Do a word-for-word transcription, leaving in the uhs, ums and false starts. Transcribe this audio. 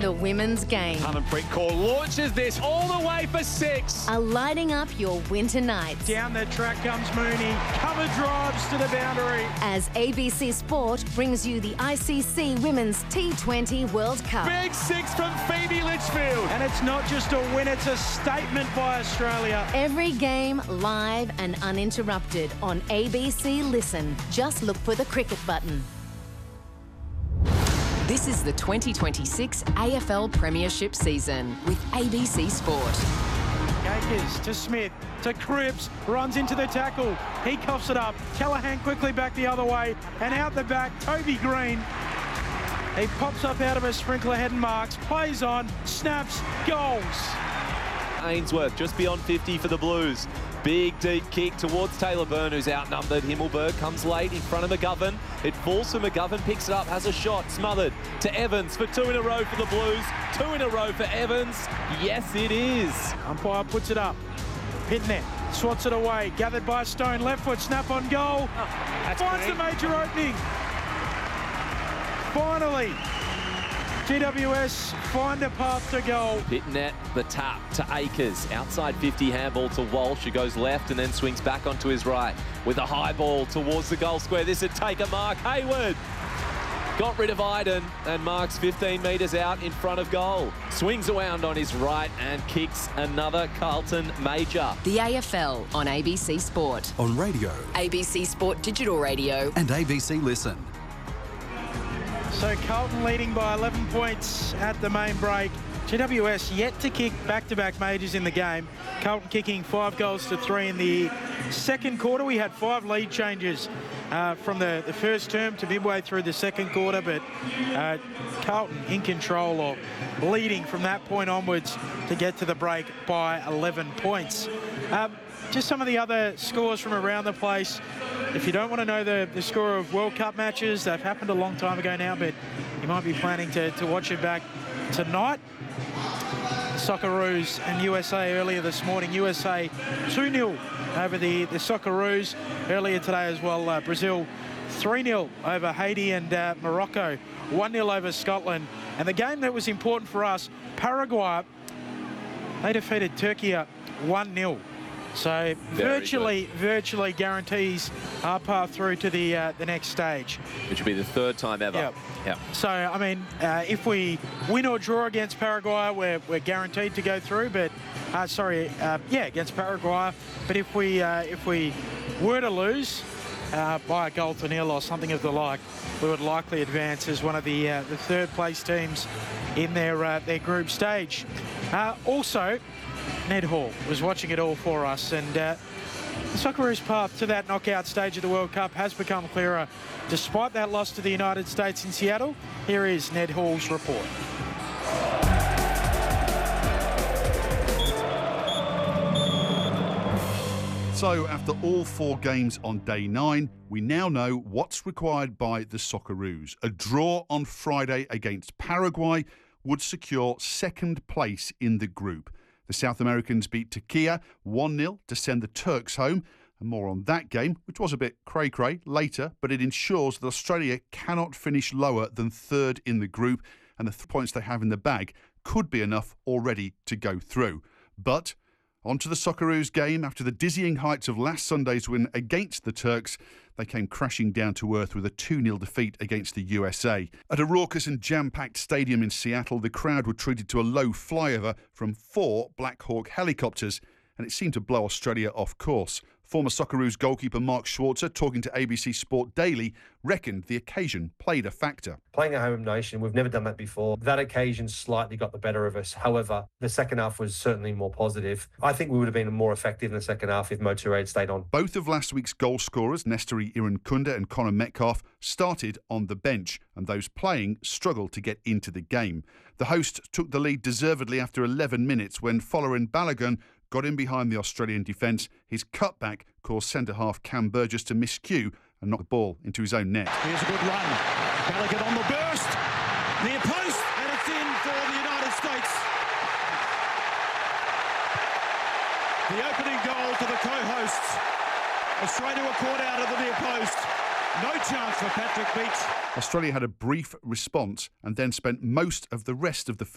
the women's game Harmanpreet Kaur launches this all the way for six. are lighting up your winter nights. Down the track comes Mooney. Cover drives to the boundary. As A B C Sport brings you the I C C Women's T twenty World Cup. Big six from Phoebe Litchfield. And it's not just a win, it's a statement by Australia. Every game live and uninterrupted on A B C Listen. Just look for the cricket button. This is the twenty twenty-six A F L Premiership season with A B C Sport. Akers to Smith, to Cripps, runs into the tackle. He coughs it up. Callahan quickly back the other way, and out the back, Toby Green. He pops up out of a sprinkler head and marks, plays on, snaps, goals. Ainsworth just beyond fifty for the Blues. Big deep kick towards Taylor Byrne, who's outnumbered. Himmelberg comes late in front of McGovern. It falls for McGovern, picks it up, has a shot, smothered to Evans for two in a row for the Blues. Two in a row for Evans. Yes, it is. Umpire puts it up. Pitnet swats it away, gathered by Stone, left foot snap on goal. Oh, Finds the major opening. Finally, G W S find a path to goal. Pitnet, the tap to Akers. Outside fifty, handball to Walsh, who goes left and then swings back onto his right with a high ball towards the goal square. This would take a mark. Hayward got rid of Iden and marks fifteen metres out in front of goal. Swings around on his right and kicks another Carlton major. The A F L on A B C Sport. On radio A B C Sport Digital Radio. and A B C Listen. So Carlton leading by eleven points at the main break. G W S yet to kick back-to-back majors in the game. Carlton kicking five goals to three in the second quarter. We had five lead changes uh, from the, the first term to midway through the second quarter, but uh, Carlton in control or leading from that point onwards to get to the break by eleven points. Um, just some of the other scores from around the place. If you don't want to know the, the score of World Cup matches, they've happened a long time ago now, but you might be planning to, to watch it back tonight. Socceroos and U S A earlier this morning. U S A two nil over the, the Socceroos earlier today as well. Uh, Brazil three nil over Haiti and uh, Morocco. one nil over Scotland. And the game that was important for us, Paraguay, they defeated Turkey one nil. So Very virtually, good. virtually guarantees our path through to the uh, the next stage. Which will be the third time ever. Yep. Yep. So, I mean, uh, if we win or draw against Paraguay, we're, we're guaranteed to go through. But, uh, sorry, uh, yeah, against Paraguay. But if we uh, if we were to lose uh, by a goal to nil or something of the like, we would likely advance as one of the uh, the third place teams in their uh, their group stage. Uh, also, Ned Hall was watching it all for us, and uh, the Socceroos' path to that knockout stage of the World Cup has become clearer. Despite that loss to the United States in Seattle, here is Ned Hall's report. So after all four games on day nine, we now know what's required by the Socceroos. A draw on Friday against Paraguay would secure second place in the group. The South Americans beat Turkey one nil to send the Turks home. And more on that game, which was a bit cray-cray, later, but it ensures that Australia cannot finish lower than third in the group, and the th- points they have in the bag could be enough already to go through. But onto the Socceroos game. After the dizzying heights of last Sunday's win against the Turks, they came crashing down to earth with a two nil defeat against the U S A. At a raucous and jam-packed stadium in Seattle, the crowd were treated to a low flyover from four Black Hawk helicopters, and it seemed to blow Australia off course. Former Socceroos goalkeeper Mark Schwarzer, talking to A B C Sport Daily, reckoned the occasion played a factor. Playing a home nation, we've never done that before. That occasion slightly got the better of us. However, the second half was certainly more positive. I think we would have been more effective in the second half if Motorrad had stayed on. Both of last week's goal scorers, Nestori Irankunda and Connor Metcalf, started on the bench, and those playing struggled to get into the game. The host took the lead deservedly after eleven minutes when Folarin Balogun got in behind the Australian defence. His cutback caused centre-half Cam Burgess to miscue and knock the ball into his own net. Here's a good run. Balogun on the burst. Near post, and it's in for the United States. The opening goal to the co-hosts. Australia were caught out of the near post. No chance for Patrick Beach. Australia had a brief response and then spent most of the rest of the